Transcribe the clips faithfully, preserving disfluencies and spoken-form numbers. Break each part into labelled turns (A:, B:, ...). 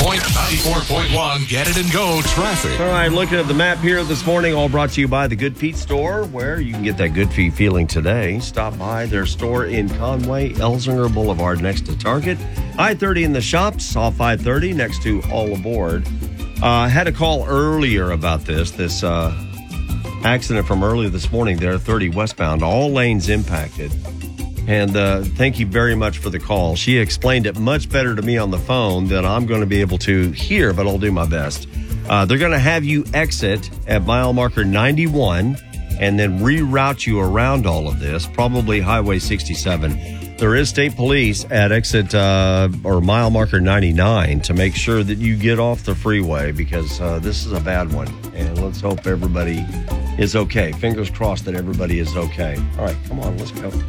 A: Point ninety-four point one. Get it and go traffic.
B: All right, looking at the map here this morning, all brought to you by the Good Feet store, where you can get that Good Feet feeling today. Stop by their store in Conway, Elsinger Boulevard, next to Target. I thirty in the shops, off I thirty, next to All Aboard. I uh, had a call earlier about this, this uh, accident from earlier this morning there, thirty westbound, all lanes impacted. And uh, thank you very much for the call. She explained it much better to me on the phone than I'm going to be able to hear, but I'll do my best. Uh, they're going to have you exit at mile marker ninety-one and then reroute you around all of this, probably Highway sixty-seven. There is state police at exit uh, or mile marker ninety-nine to make sure that you get off the freeway, because uh, this is a bad one. And let's hope everybody is okay. Fingers crossed that everybody is okay. All right, come on, let's go.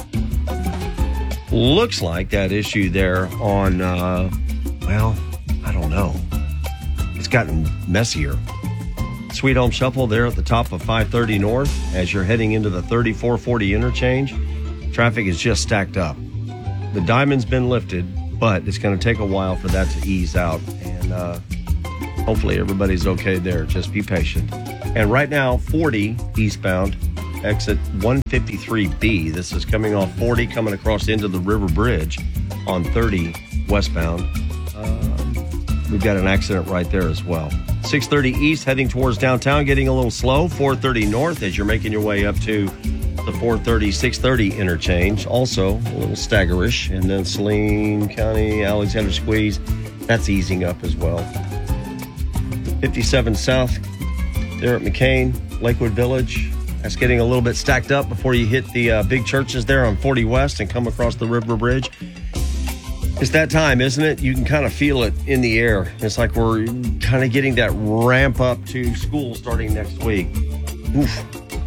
B: Looks like that issue there on, uh, well, I don't know. It's gotten messier. Sweet Home Shuffle there at the top of five thirty North as you're heading into the thirty-four forty interchange. Traffic is just stacked up. The diamond's been lifted, but it's going to take a while for that to ease out. And uh, hopefully everybody's okay there. Just be patient. And right now, forty eastbound, exit one fifty-three B. This is coming off forty, coming across into the River Bridge on thirty westbound. Um, we've got an accident right there as well. six thirty east, heading towards downtown, getting a little slow. four thirty north as you're making your way up to the four thirty, six thirty interchange. Also a little staggerish. And then Saline County, Alexander Squeeze, that's easing up as well. fifty-seven south there at McCain, Lakewood Village. That's getting a little bit stacked up before you hit the uh, big churches there on forty west and come across the River Bridge. It's that time, isn't it? You can kind of feel it in the air. It's like we're kind of getting that ramp up to school starting next week. Oof.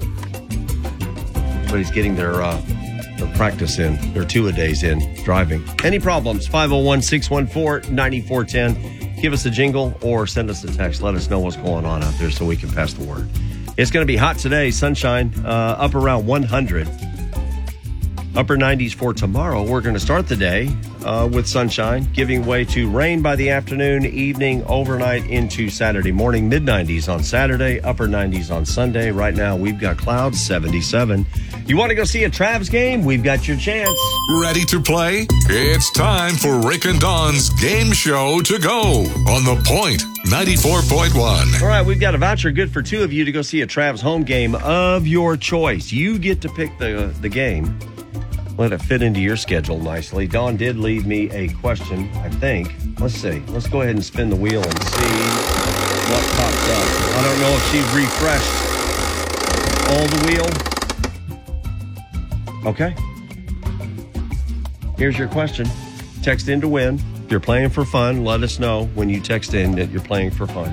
B: Everybody's getting their, uh, their practice in, their two-a-days in driving. Any problems? five oh one, six one four, nine four one zero. Give us a jingle or send us a text. Let us know what's going on out there so we can pass the word. It's going to be hot today, sunshine, uh, up around one hundred. Upper nineties for tomorrow. We're going to start the day uh, with sunshine, giving way to rain by the afternoon, evening, overnight into Saturday morning. Mid nineties on Saturday, upper nineties on Sunday. Right now, we've got clouds, seventy-seven. You want to go see a Travs game? We've got your chance.
A: Ready to play? It's time for Rick and Dawn's game show to go on the Point ninety-four point one.
B: All right, we've got a voucher good for two of you to go see a Travs home game of your choice. You get to pick the uh, the game. Let it fit into your schedule nicely. Dawn did leave me a question, I think. Let's see. Let's go ahead and spin the wheel and see what pops up. I don't know if she refreshed all the wheel. Okay. Here's your question. Text in to win. If you're playing for fun, let us know when you text in that you're playing for fun.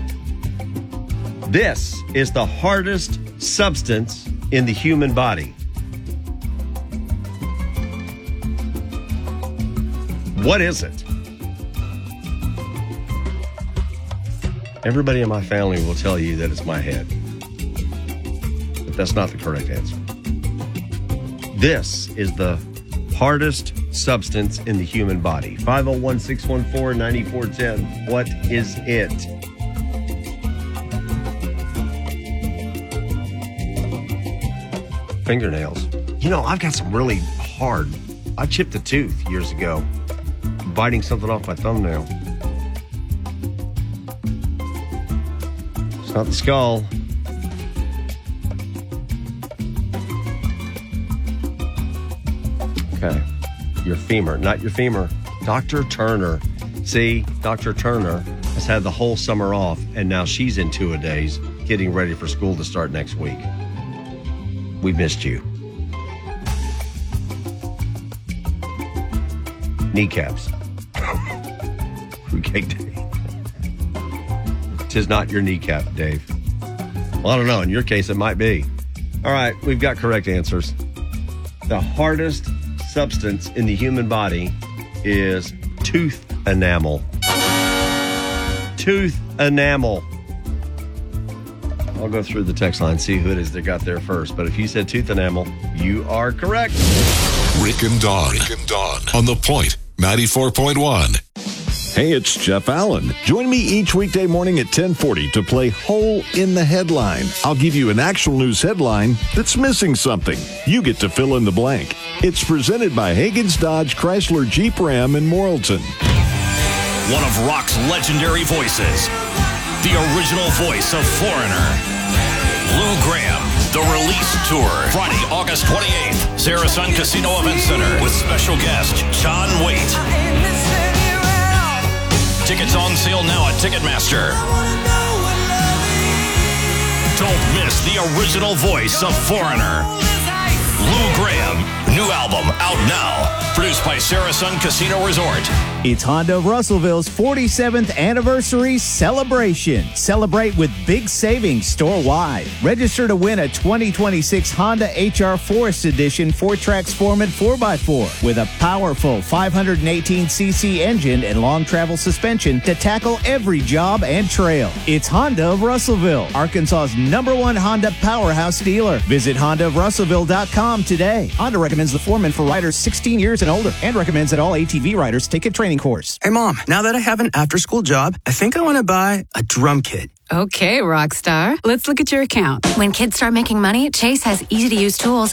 B: This is the hardest substance in the human body. What is it? Everybody in my family will tell you that it's my head. But that's not the correct answer. This is the hardest substance in the human body. five oh one, six one four, nine four one zero. What is it? Fingernails. You know, I've got some really hard. I chipped a tooth years ago, biting something off my thumbnail. It's not the skull. Okay. Your femur, not your femur. Doctor Turner. See, Doctor Turner has had the whole summer off, and now she's in two-a-days getting ready for school to start next week. We missed you. Kneecaps. Fruitcake Dave. Tis not your kneecap, Dave. Well, I don't know. In your case, it might be. All right, we've got correct answers. The hardest substance in the human body is tooth enamel. Tooth enamel. I'll go through the text line, see who it is that got there first. But if you said tooth enamel, you are correct.
A: Rick and Dawn. Rick and Dawn on the Point ninety-four point one.
C: Hey, it's Jeff Allen. Join me each weekday morning at ten forty to play Hole in the Headline. I'll give you an actual news headline that's missing something. You get to fill in the blank. It's presented by Hagen's Dodge Chrysler Jeep Ram in Morrilton.
D: One of rock's legendary voices, the original voice of Foreigner, Lou Graham. The Release Tour, Friday, August twenty-eighth, Saracen Casino Event Center with special guest John Waite. Tickets on sale now at Ticketmaster. Don't miss the original voice of Foreigner, Lou Graham. New album out now. Produced by Saracen Casino Resort.
E: It's Honda of Russellville's forty-seventh anniversary celebration. Celebrate with big savings store-wide. Register to win a twenty twenty-six Honda H R Forest Edition four-track Sportman four by four with a powerful five hundred eighteen c c engine and long travel suspension to tackle every job and trail. It's Honda of Russellville, Arkansas's number one Honda powerhouse dealer. Visit honda of russellville dot com today. Honda recommends the Foreman for riders sixteen years and older and recommends that all A T V riders take a training course.
F: Hey, Mom, now that I have an after-school job, I think I want to buy a drum kit.
G: Okay, rock star. Let's look at your account.
H: When kids start making money, Chase has easy-to-use tools